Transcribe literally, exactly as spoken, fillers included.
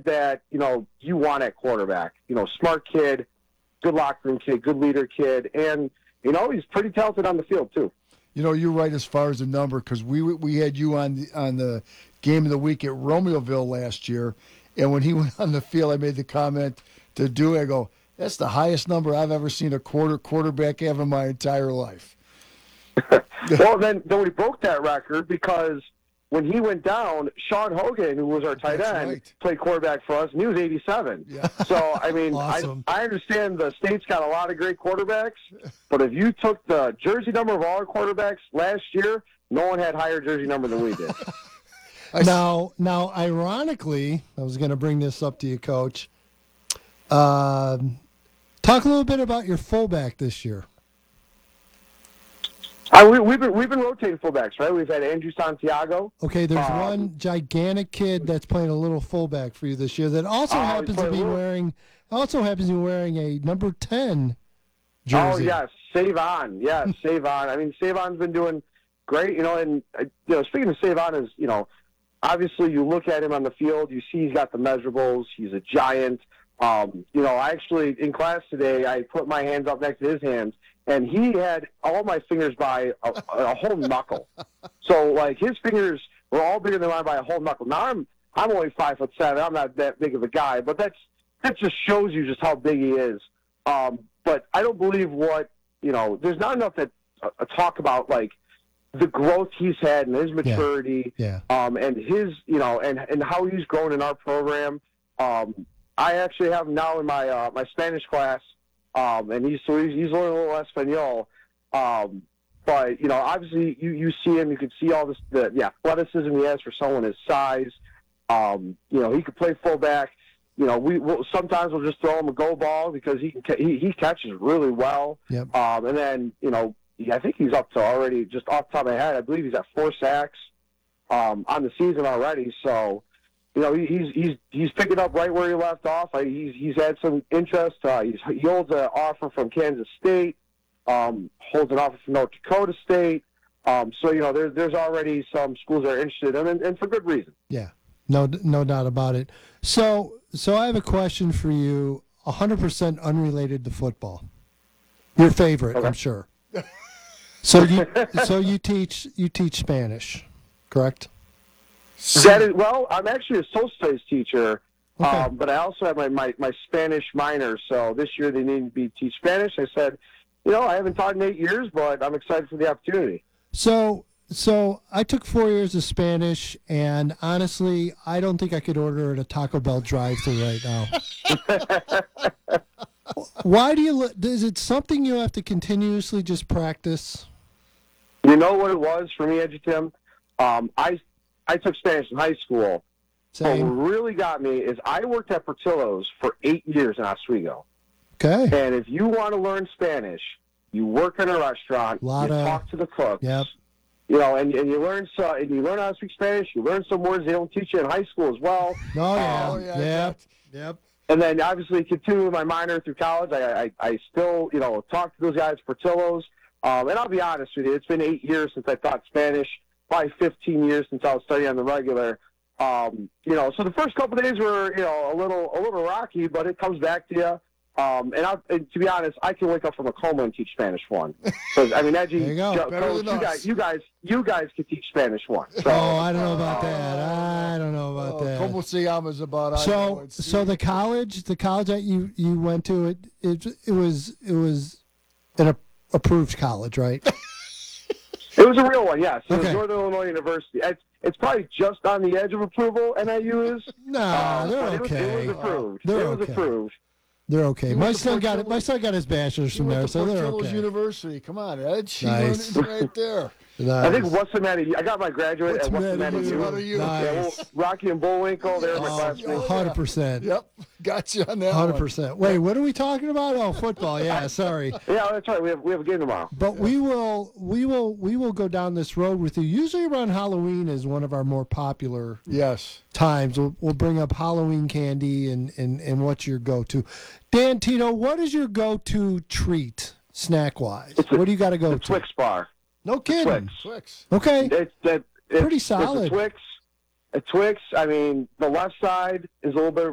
that, you know, you want at quarterback. You know, smart kid, good locker room kid, good leader kid, and, you know, he's pretty talented on the field, too. You know, you're right as far as the number, because we we had you on the, on the game of the week at Romeoville last year, and when he went on the field, I made the comment to Dewey, I go, that's the highest number I've ever seen a quarter quarterback have in my entire life. Well, then, then we broke that record because when he went down, Sean Hogan, who was our tight That's end, right. played quarterback for us, and he was eighty-seven. Yeah. So, I mean, Awesome. I, I understand the state's got a lot of great quarterbacks, but if you took the jersey number of all our quarterbacks last year, no one had higher jersey number than we did. Now, now, ironically, I was going to bring this up to you, Coach. Um, talk a little bit about your fullback this year. Uh, we, we've been we've been rotating fullbacks, right? We've had Andrew Santiago. Okay, there's Um, one gigantic kid that's playing a little fullback for you this year that also Oh, he's happens to playing be a little- wearing also happens to be wearing a number ten Oh jersey. yes, Save On, yes, Save On. I mean, Save On's been doing great, you know. And uh, you know, speaking of Save On, is you know, obviously you look at him on the field, you see he's got the measurables. He's a giant. Um, you know, I actually in class today, I put my hands up next to his hands, and he had all my fingers by a, a whole knuckle. So like his fingers were all bigger than mine by a whole knuckle. Now I'm I'm only five foot seven. I'm not that big of a guy, but that's that just shows you just how big he is. Um, but I don't believe what you know. There's not enough that uh, talk about like the growth he's had and his maturity, Yeah. um, and his you know and and how he's grown in our program. Um, I actually have him now in my uh, my Spanish class, um, and he's so he's, he's learning a little Espanol. Um, but you know, obviously, you, you see him, you can see all this the, the athleticism he has for someone his size. Um, you know, he could play fullback. You know, we we'll, sometimes we'll just throw him a go ball because he can ca- he, he catches really well. Yep. Um, and then you know, I think he's up to already just off the top of my head. I believe he's at four sacks um, on the season already. So. You know, he- he's he's he's picking up right where he left off. I, he's he's had some interest. Uh, he's, he holds an offer from Kansas State, um, holds an offer from North Dakota State. Um, so you know, there's there's already some schools that are interested in him, and, and for good reason. Yeah, no, no doubt about it. So, so I have a question for you, one hundred percent unrelated to football. Your favorite, Okay. I'm sure. So you, so you teach you teach Spanish, correct? That is, well, I'm actually a social studies teacher, Okay. um, but I also have my, my, my Spanish minor. So this year they need me to teach Spanish. I said, you know, I haven't taught in eight years, but I'm excited for the opportunity. So, so I took four years of Spanish, and honestly, I don't think I could order at a Taco Bell drive-thru right now. Why do you? li- Is it something you have to continuously just practice? You know what it was for me, Edgy Tim? Um, I I took Spanish in high school. But what Same. really got me is I worked at Portillo's for eight years in Oswego. Okay. And if you want to learn Spanish, you work in a restaurant, Lot you of- talk to the cooks. Yep. You know, and, and you learn so, and you learn how to speak Spanish. You learn some words they don't teach you in high school as well. Oh yeah. Oh, yeah, Yep. yeah. Yep. And then obviously continue my minor through college. I, I, I still, you know, talk to those guys at Portillo's. Um, and I'll be honest with you, it's been eight years since I taught Spanish, probably fifteen years since I was studying on the regular. Um, you know, so the first couple of days were, you know, a little, a little rocky, but it comes back to you. Um, and, I, and to be honest, I can wake up from a coma and teach Spanish one. Because I mean, Edgy, There you go. Joe, Better Coach, than you us. guys, you guys, you guys can teach Spanish one. So, Oh, I don't know about that. I don't know about Oh, that. como se llama's about I know So, it's- so the college, the college that you, you went to, it it it was it was an a- approved college, right? It was a real one, yes. It Okay. was Northern Illinois University. It's, it's probably just on the edge of approval, N I U is. Nah, Uh, they're but it was, okay. it was approved. They're it was okay. approved. They're okay. You My went to son got it. Portillo's? My son got his bachelor's You from went there, to so they're Portillo's okay. University. Come on, Ed. She Nice. learned it right there. I think Nice. Wassametta, I got my graduate at Wassametta Wassametta U. U. Wassametta U. Yeah, well, Nice. Rocky and Bullwinkle, they're my Oh, classmates. hundred percent. Yep. Got you on that Hundred one. percent. Wait, what are we talking about? Oh, football. Yeah, sorry. Yeah, that's right. We have we have a game tomorrow. But we will, we will, we will go down this road with you. Usually around Halloween is one of our more popular Yes. times. We'll, we'll bring up Halloween candy and, and, and what's your go-to. Dan Tito, what is your go-to treat snack-wise? It's a- What do you got to go The to? Twix bar. No kidding. Twix. Twix. Okay. It's that. It's, Pretty it's solid. a Twix. A Twix. I mean, the left side is a little bit